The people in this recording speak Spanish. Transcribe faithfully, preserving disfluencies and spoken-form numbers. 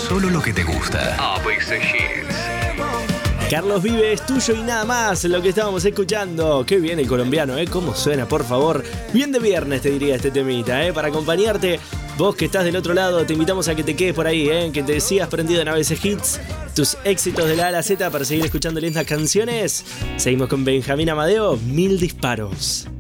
solo lo que te gusta. A B C Hits. Carlos Vives, tuyo y nada más, lo que estábamos escuchando. Qué bien el colombiano, ¿eh? ¿Cómo suena, por favor? Bien de viernes te diría este temita, ¿eh? Para acompañarte, vos que estás del otro lado, te invitamos a que te quedes por ahí, ¿eh? Que te sigas prendido en A B C Hits, tus éxitos de la A a la Z para seguir escuchando lindas canciones. Seguimos con Benjamín Amadeo, Mil Disparos.